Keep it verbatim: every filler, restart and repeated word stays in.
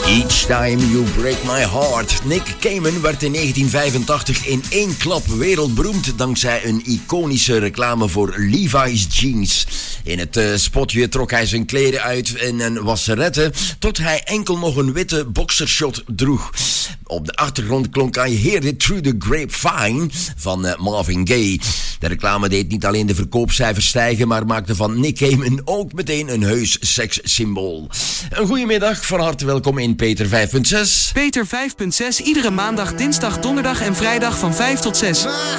Each Time You Break My Heart. Nick Cayman werd in negentien vijfentachtig in één klap wereldberoemd dankzij een iconische reclame voor Levi's jeans. In het uh, spotje trok hij zijn kleren uit in een wasserette tot hij enkel nog een witte boxershot droeg. Op de achtergrond klonk I Hear It Through the Grapevine van uh, Marvin Gaye. De reclame deed niet alleen de verkoopcijfers stijgen, maar maakte van Nick Cayman ook meteen een heus sekssymbool. Een goedemiddag, van harte welkom in Peter vijf punt zes. Peter vijf punt zes, iedere maandag, dinsdag, donderdag en vrijdag van vijf tot zes.